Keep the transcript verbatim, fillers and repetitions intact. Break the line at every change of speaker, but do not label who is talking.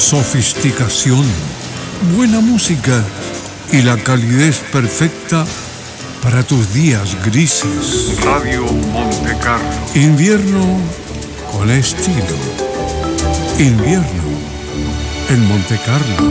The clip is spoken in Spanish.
sofisticación, buena música y la calidez perfecta para tus días grises.
Radio Montecarlo.
Invierno con estilo. Invierno en Montecarlo.